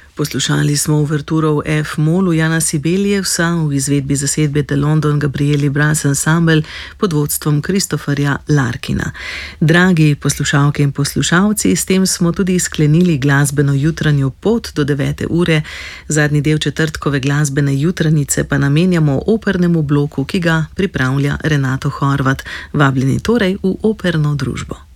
Poslušali smo uverturo v F-molu Jana Sibeliusa v izvedbi zasedbe The London Gabrieli Brass Ensemble pod vodstvom Christopherja Larkina. Dragi poslušalke in poslušalci, s tem smo tudi sklenili glasbeno jutranjo pot do 9. ure. Zadnji del četrtkove glasbene jutranice pa namenjamo opernemu bloku, ki ga pripravlja Renato Horvat. Vabljeni torej v operno družbo.